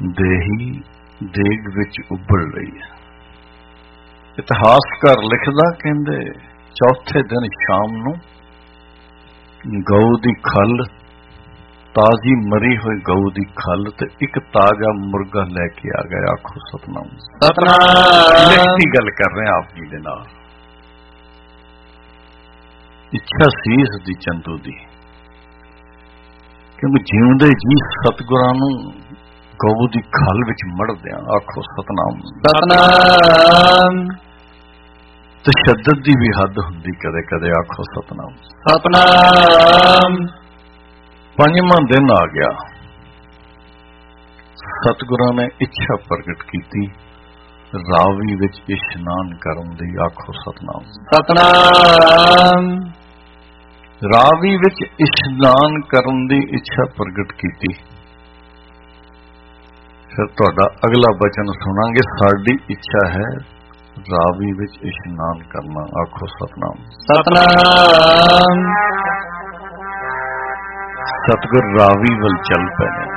ਦੇਹੀ ਦੇਗ ਵਿੱਚ ਉੱਭੜ ਰਹੀ ਹੈ। ਇਤਿਹਾਸਕਾਰ ਲਿਖਦਾ, ਕਹਿੰਦੇ ਚੌਥੇ ਦਿਨ ਸ਼ਾਮ ਨੂੰ ਗਊ ਦੀ ਖੱਲ, ਤਾਜ਼ੀ ਮਰੀ ਹੋਈ ਗਊ ਦੀ ਖੱਲ ਤੇ ਇੱਕ ਤਾਜ਼ਾ ਮੁਰਗਾ ਲੈ ਕੇ ਆ ਗਿਆ। ਆਖੋ ਸਤਨਾਮ। ਸਤਨਾਮ ਲਿਖਤੀ ਗੱਲ ਕਰ ਰਹੇ ਆਪ ਜੀ ਦੇ ਨਾਲ। ਇੱਛਾ ਸੀ ਇਸ ਦੀ ਚੰਦੂ ਦੀ, ਕਿਉਂਕਿ ਜਿਉਂਦੇ ਜੀ ਸਤਿਗੁਰਾਂ ਨੂੰ ਗਊ ਦੀ ਖੱਲ ਵਿੱਚ ਮੜਦਿਆਂ। ਆਖੋ ਸਤਨਾਮ। ਸਤਨਾਮ ਤਸ਼ੱਦਦ ਦੀ ਵੀ ਹੱਦ ਹੁੰਦੀ ਕਦੇ ਕਦੇ। ਆਖੋ ਸਤਨਾਮ। ਸਤਨਾਮ ਪੰਜਵਾਂ ਦਿਨ ਆ ਗਿਆ। ਸਤਿਗੁਰਾਂ ਨੇ ਇੱਛਾ ਪ੍ਰਗਟ ਕੀਤੀ ਰਾਵੀ ਵਿੱਚ ਇਸ਼ਨਾਨ ਕਰਨ ਦੀ। ਆਖੋ ਸਤਨਾਮ। ਸਤਨਾਮ ਰਾਵੀ ਵਿੱਚ ਇਸ਼ਨਾਨ ਕਰਨ ਦੀ ਇੱਛਾ ਪ੍ਰਗਟ ਕੀਤੀ। ਫਿਰ ਤੁਹਾਡਾ ਅਗਲਾ ਬਚਨ ਸੁਣਾਂਗੇ। ਸਾਡੀ ਇੱਛਾ ਹੈ ਰਾਵੀ ਵਿੱਚ ਇਸ਼ਨਾਨ ਕਰਨਾ। ਆਖੋ ਸਤਨਾਮ। ਸਤਨਾਮ ਸਤਿਗੁਰ ਰਾਵੀ ਵੱਲ ਚੱਲ ਪਏ।